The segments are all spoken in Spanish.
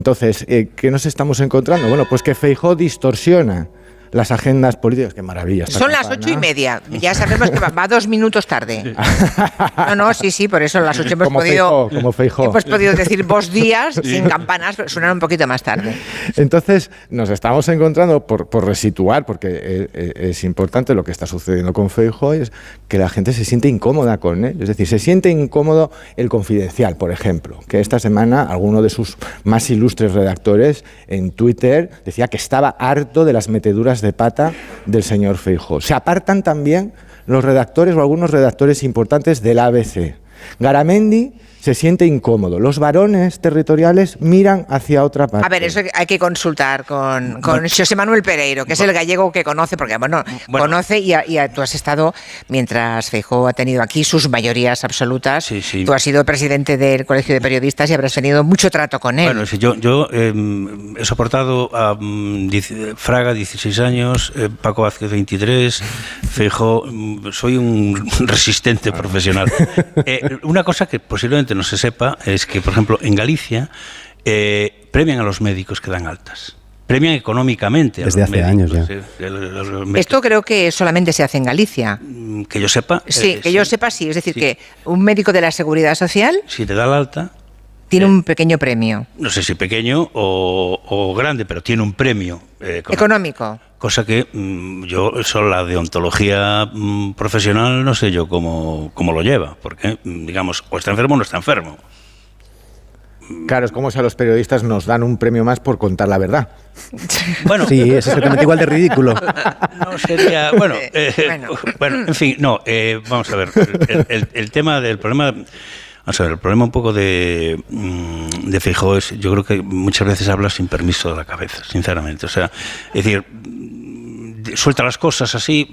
Entonces, ¿qué nos estamos encontrando? Bueno, pues que Feijóo distorsiona las agendas políticas. Qué maravilla. Son las 8:30. Ya sabemos que va 2 minutos tarde. No, sí, por eso las 8 hemos podido decir vos días sin campanas, pero suenan un poquito más tarde. Entonces, nos estamos encontrando, por resituar, porque es importante lo que está sucediendo con Feijóo, es que la gente se siente incómoda con él. Es decir, se siente incómodo El Confidencial, por ejemplo, que esta semana alguno de sus más ilustres redactores en Twitter decía que estaba harto de las meteduras de pata del señor Feijóo. Se apartan también los redactores o algunos redactores importantes del ABC. Garamendi se siente incómodo. Los varones territoriales miran hacia otra parte. A ver, eso hay que consultar con José Manuel Pereiro, que es el gallego que conoce, porque conoce y tú has estado, mientras Feijóo ha tenido aquí sus mayorías absolutas, sí. Tú has sido presidente del Colegio de Periodistas y habrás tenido mucho trato con él. Bueno, sí, yo he soportado a Fraga 16 años, Paco Vázquez 23, Feijóo, soy un resistente profesional. Una cosa que posiblemente no se sepa es que, por ejemplo, en Galicia premian a los médicos que dan altas. Premian económicamente a desde los hace médicos, años ya. Esto creo que solamente se hace en Galicia. Que yo sepa. Sí, yo sepa, sí. Es decir, que un médico de la Seguridad Social, si te da la alta, tiene un pequeño premio. No sé si pequeño o grande, pero tiene un premio económico. Cosa que yo, eso, la deontología profesional, no sé yo cómo lo lleva, porque, digamos, o está enfermo o no está enfermo. Claro, es como si a los periodistas nos dan un premio más por contar la verdad. Bueno, sí, es exactamente igual de ridículo. No sería... Bueno, en fin, no, vamos a ver, el tema del problema... Vamos a ver, el problema un poco de Feijóo es, yo creo que muchas veces habla sin permiso de la cabeza, sinceramente. O sea, es decir, suelta las cosas así,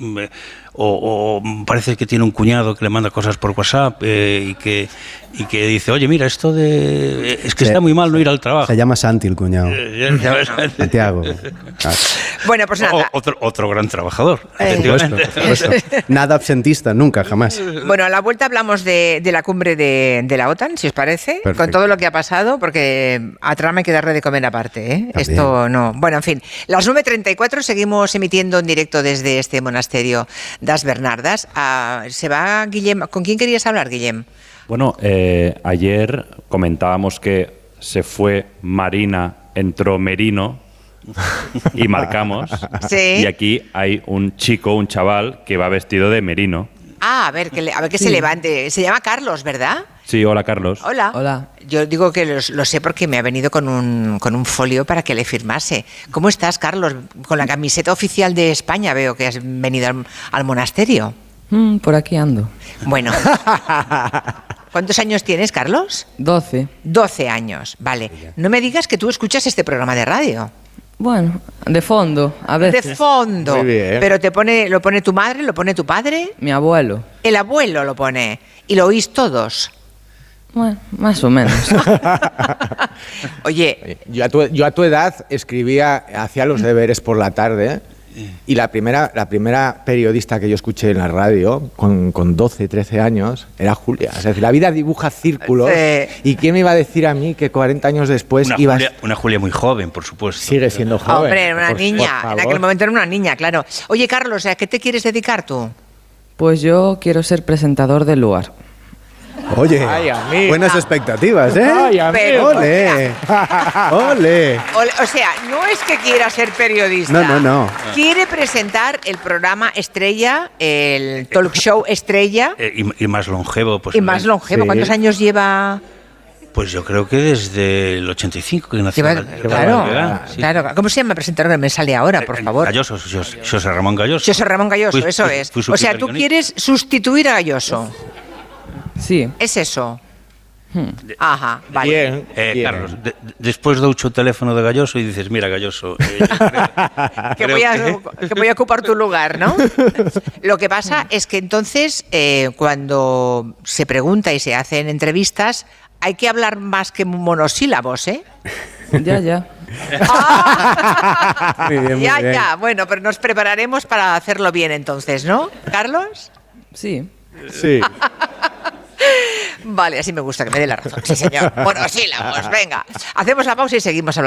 o parece que tiene un cuñado que le manda cosas por WhatsApp y que dice, oye, mira, esto es que está muy mal no ir al trabajo. Se llama Santi el cuñado. Santiago. Bueno, pues nada. Otro gran trabajador. Por supuesto. Nada absentista, nunca, jamás. Bueno, a la vuelta hablamos de la cumbre de la OTAN, si os parece, Perfecto. con todo lo que ha pasado, porque a Trump hay que darle de comer aparte, ¿eh? Esto no. Bueno, en fin, las 9:34 seguimos emitiendo en directo desde este monasterio das Bernardas. Se va Guillem. ¿Con quién querías hablar, Guillem? Bueno, ayer comentábamos que se fue Marina, entró Merino y marcamos. Sí. Y aquí hay un chaval que va vestido de merino. A ver que se levante. Se llama Carlos, ¿verdad? Sí, hola Carlos. Hola. Yo digo que lo sé porque me ha venido con un folio para que le firmase. ¿Cómo estás, Carlos? Con la camiseta oficial de España veo que has venido al monasterio. Por aquí ando. Bueno. ¿Cuántos años tienes, Carlos? 12. 12 años, vale. No me digas que tú escuchas este programa de radio. Bueno, de fondo, a veces. De fondo. Muy bien. Pero lo pone tu madre, lo pone tu padre. Mi abuelo. El abuelo lo pone. ¿Y lo oís todos? Bueno, más o menos. Oye, yo a tu edad hacía los deberes por la tarde, y la primera periodista que yo escuché en la radio con 12, 13 años era Julia. Es decir, la vida dibuja círculos. ¿Y quién me iba a decir a mí que 40 años después una Julia muy joven, por supuesto. Sigue siendo joven. hombre, una niña. En aquel momento era una niña, claro. Oye, Carlos, ¿a qué te quieres dedicar tú? Pues yo quiero ser presentador del lugar. Oye, ay, buenas expectativas, ¿eh? Ay, pero, ¡Ole! ¡Ole! O sea, no es que quiera ser periodista. No. Quiere presentar el programa estrella, el talk show estrella. Y más longevo. Pues, y más longevo. Sí. ¿Cuántos años lleva? Pues yo creo que desde el 85 que nació. Claro. ¿Cómo se llama el presentador que me sale ahora, por favor? Galloso, José Ramón Galloso. José Ramón Galloso, eso es. O sea, tú quieres sustituir a Galloso. Sí. ¿Es eso? Ajá, vale. Bien. Carlos, después de un teléfono de Galloso y dices, mira, Galloso, que voy a ocupar tu lugar, ¿no? Lo que pasa es que entonces, cuando se pregunta y se hacen entrevistas, hay que hablar más que monosílabos, ¿eh? Ya. Muy bien, muy bien. Ya. Bueno, pero nos prepararemos para hacerlo bien entonces, ¿no, Carlos? Sí. Sí. Vale, así me gusta que me dé la razón. Sí, señor. Monosílabos, venga. Hacemos la pausa y seguimos hablando.